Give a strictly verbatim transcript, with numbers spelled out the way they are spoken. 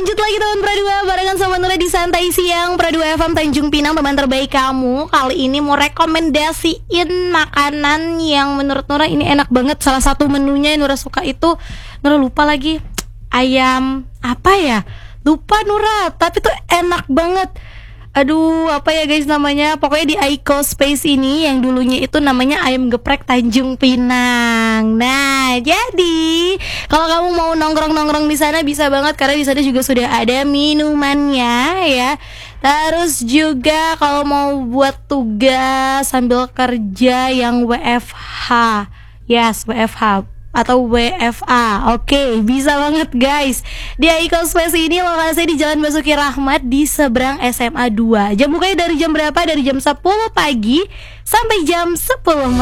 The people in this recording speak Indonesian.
lanjut lagi teman Pradua barengan sama Nura di Santai Siang Pradua F M Tanjung Pinang, teman terbaik kamu. Kali ini mau rekomendasiin makanan yang menurut Nura ini enak banget. Salah satu menunya yang Nura suka itu, Nura lupa lagi, ayam apa ya? Lupa Nura, tapi tuh enak banget. Aduh, apa ya guys namanya? Pokoknya di Aiko Space ini yang dulunya itu namanya Ayam Geprek Tanjung Pinang. Nah, jadi kalau kamu mau nongkrong-nongkrong di sana bisa banget karena di sana juga sudah ada minumannya ya. Terus juga kalau mau buat tugas sambil kerja yang W F H. Yes, W F H atau W F A. Oke, okay, bisa banget guys. Di Aiko Space ini lokasinya di Jalan Basuki Rahmat di seberang S M A dua. Jam bukanya dari jam berapa? Dari jam sepuluh pagi sampai jam sepuluh malam.